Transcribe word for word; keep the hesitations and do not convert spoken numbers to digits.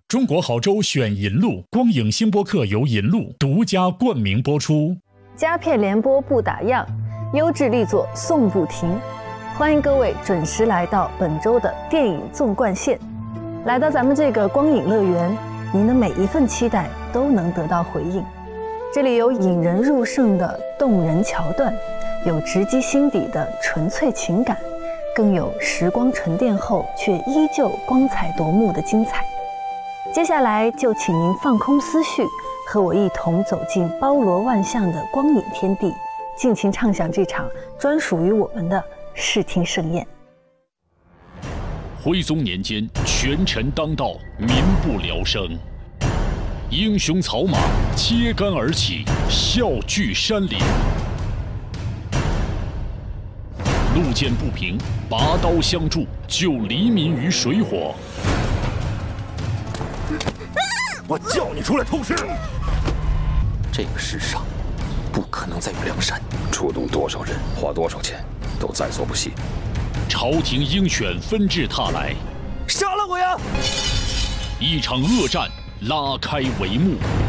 中国好州选银路，光影星播客由银路独家冠名播出。 佳片联播不打烊，优质力作送不停。欢迎各位准时来到本周的电影纵贯线。来到咱们这个光影乐园，您的每一份期待都能得到回应。这里有引人入胜的动人桥段，有直击心底的纯粹情感，更有时光沉淀后却依旧光彩夺目的精彩。接下来就请您放空思绪，和我一同走进包罗万象的光影天地，尽情畅享这场专属于我们的视听盛宴。 徽宗年间，权臣当道，民不聊生，英雄草马揭竿而起，笑聚山林。路见不平，拔刀相助，救黎民于水火。 我叫你出来偷师！ 这个世上不可能再有梁山， 出动多少人，花多少钱，都在所不惜。 朝廷鹰犬纷至沓来， 杀了我呀！ 一场恶战拉开帷幕。